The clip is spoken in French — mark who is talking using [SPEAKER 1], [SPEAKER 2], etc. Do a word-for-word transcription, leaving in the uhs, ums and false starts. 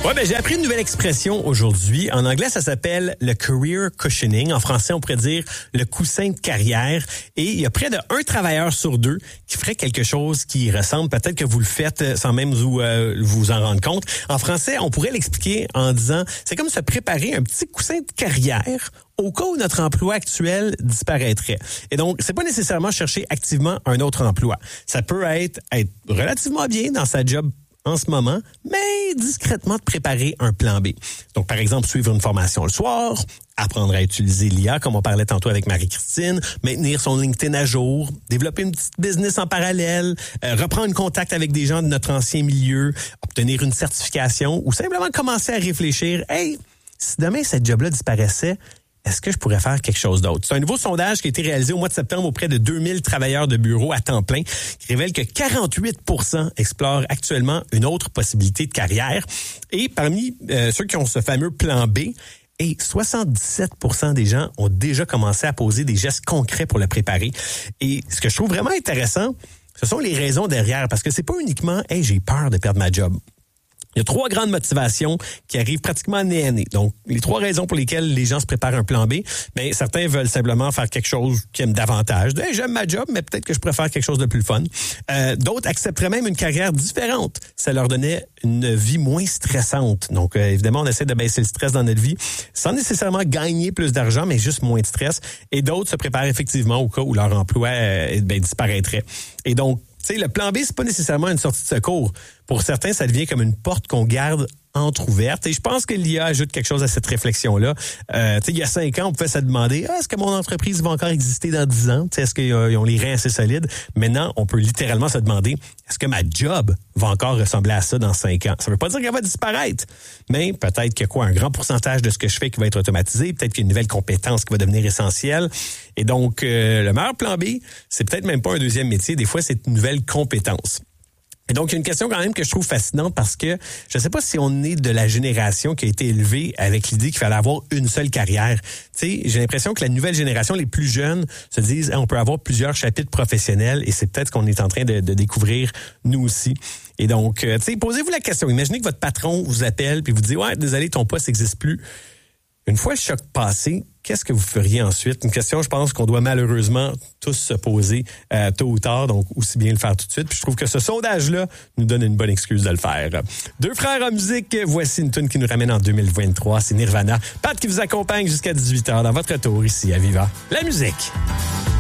[SPEAKER 1] Ouais, ben j'ai appris une nouvelle expression aujourd'hui. En anglais, ça s'appelle le career cushioning. En français, on pourrait dire le coussin de carrière. Et il y a près de un travailleur sur deux qui ferait quelque chose qui ressemble. Peut-être que vous le faites sans même vous euh, vous en rendre compte. En français, on pourrait l'expliquer en disant, c'est comme se préparer un petit coussin de carrière au cas où notre emploi actuel disparaîtrait. Et donc, c'est pas nécessairement chercher activement un autre emploi. Ça peut être être relativement bien dans sa job en ce moment, mais discrètement de préparer un plan B. Donc, par exemple, suivre une formation le soir, apprendre à utiliser l'I A, comme on parlait tantôt avec Marie-Christine, maintenir son LinkedIn à jour, développer une petite business en parallèle, euh, reprendre contact avec des gens de notre ancien milieu, obtenir une certification ou simplement commencer à réfléchir, « Hey, si demain cette job-là disparaissait, est-ce que je pourrais faire quelque chose d'autre? » C'est un nouveau sondage qui a été réalisé au mois de septembre auprès de deux mille travailleurs de bureau à temps plein qui révèle que quarante-huit pour cent explorent actuellement une autre possibilité de carrière. Et parmi euh, ceux qui ont ce fameux plan B, et soixante-dix-sept pour cent des gens ont déjà commencé à poser des gestes concrets pour le préparer. Et ce que je trouve vraiment intéressant, ce sont les raisons derrière, parce que c'est pas uniquement « Hey, j'ai peur de perdre ma job ». Il y a trois grandes motivations qui arrivent pratiquement nez à nez. Donc, les trois raisons pour lesquelles les gens se préparent un plan B, bien, certains veulent simplement faire quelque chose qu'ils aiment davantage. Hey, j'aime ma job, mais peut-être que je préfère quelque chose de plus fun. Euh, d'autres accepteraient même une carrière différente. Ça leur donnait une vie moins stressante. Donc, euh, évidemment, on essaie de baisser le stress dans notre vie sans nécessairement gagner plus d'argent, mais juste moins de stress. Et d'autres se préparent effectivement au cas où leur emploi euh, ben, disparaîtrait. Et donc, tu sais, le plan B, c'est pas nécessairement une sortie de secours. Pour certains, ça devient comme une porte qu'on garde entrouverte. Et je pense que l'I A ajoute quelque chose à cette réflexion-là. Euh, tu sais, il y a cinq ans, on pouvait se demander, ah, est-ce que mon entreprise va encore exister dans dix ans? Tu sais, est-ce qu'ils ont les reins assez solides? Maintenant, on peut littéralement se demander, est-ce que ma job va encore ressembler à ça dans cinq ans? Ça veut pas dire qu'elle va disparaître, mais peut-être qu'il y a quoi, un grand pourcentage de ce que je fais qui va être automatisé, peut-être qu'il y a une nouvelle compétence qui va devenir essentielle. Et donc, euh, le meilleur plan B, c'est peut-être même pas un deuxième métier. Des fois, c'est une nouvelle compétence. Et donc, il y a une question quand même que je trouve fascinante parce que je ne sais pas si on est de la génération qui a été élevée avec l'idée qu'il fallait avoir une seule carrière. Tu sais, j'ai l'impression que la nouvelle génération, les plus jeunes, se disent hey, on peut avoir plusieurs chapitres professionnels et c'est peut-être ce qu'on est en train de, de découvrir nous aussi. Et donc, euh, tu sais, posez-vous la question. Imaginez que votre patron vous appelle puis vous dit ouais, désolé, ton poste n'existe plus. Une fois le choc passé, qu'est-ce que vous feriez ensuite? Une question, je pense, qu'on doit malheureusement tous se poser euh, tôt ou tard, donc aussi bien le faire tout de suite. Puis je trouve que ce sondage-là nous donne une bonne excuse de le faire. Deux frères en musique, voici une tune qui nous ramène en deux mille vingt-trois, c'est Nirvana. Pat qui vous accompagne jusqu'à dix-huit heures dans votre tour ici à Viva la musique.